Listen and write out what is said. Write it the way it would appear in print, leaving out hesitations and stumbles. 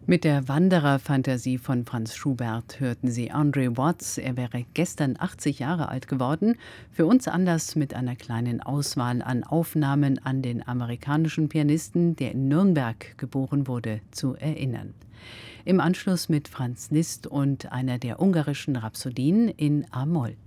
Mit der Wanderer-Fantasie von Franz Schubert hörten Sie Andre Watts. Er wäre gestern 80 Jahre alt geworden. Für uns Anlass, mit einer kleinen Auswahl an Aufnahmen an den amerikanischen Pianisten, der in Nürnberg geboren wurde, zu erinnern. Im Anschluss mit Franz Liszt und einer der ungarischen Rhapsodien in A-Moll.